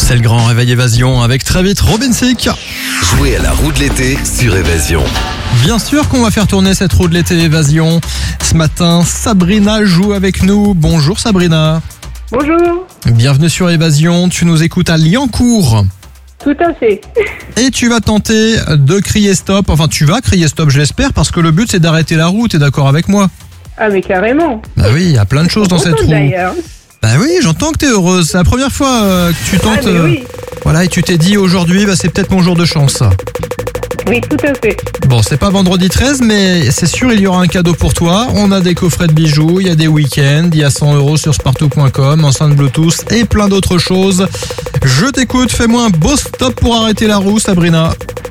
C'est le grand réveil évasion avec très vite Robin Thicke. Jouez à la roue de l'été sur Évasion. Bien sûr qu'on va faire tourner cette roue de l'été évasion. Ce matin, Sabrina joue avec nous. Bonjour Sabrina. Bonjour. Bienvenue sur Évasion. Tu nous écoutes à Liancourt. Tout à fait. Et tu vas tenter de crier stop. Enfin, tu vas crier stop, je l'espère, parce que le but c'est d'arrêter la roue. T'es d'accord avec moi? Ah mais carrément. Bah oui, il y a plein de choses dans cette roue. D'ailleurs. Bah oui, j'entends que t'es heureuse. C'est la première fois que tu tentes. Ah mais oui. Voilà, et tu t'es dit aujourd'hui, c'est peut-être mon jour de chance. Oui, tout à fait. Bon, c'est pas vendredi 13, mais c'est sûr, il y aura un cadeau pour toi. On a des coffrets de bijoux, il y a des week-ends, il y a 100 € sur spartou.com, enceinte Bluetooth et plein d'autres choses. Je t'écoute, fais-moi un beau stop pour arrêter la roue, Sabrina.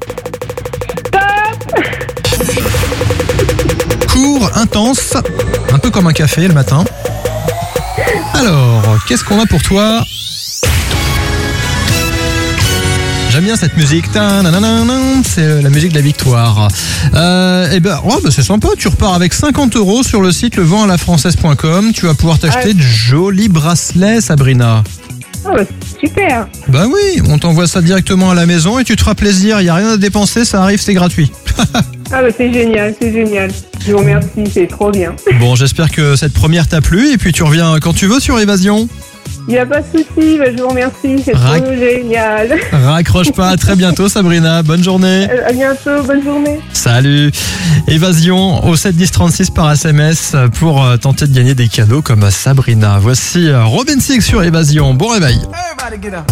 Stop. Court, intense, un peu comme un café le matin. Alors, qu'est-ce qu'on a pour toi ? J'aime bien cette musique. C'est la musique de la victoire. C'est sympa. Tu repars avec 50 € sur le site leventalafrançaise.com. Tu vas pouvoir t'acheter de jolis bracelets, Sabrina. Oh, super. Bah oui, on t'envoie ça directement à la maison et tu te feras plaisir. Il n'y a rien à dépenser, ça arrive, c'est gratuit. Ah bah c'est génial, c'est génial. Je vous remercie, c'est trop bien. Bon, j'espère que cette première t'a plu et puis tu reviens quand tu veux sur Évasion. Il n'y a pas de souci, je vous remercie, c'est trop génial. Raccroche pas, à très bientôt Sabrina, bonne journée. À bientôt, bonne journée. Salut. Évasion au 7 10 36 par SMS pour tenter de gagner des cadeaux comme Sabrina. Voici Robin Thicke sur Évasion. Bon réveil.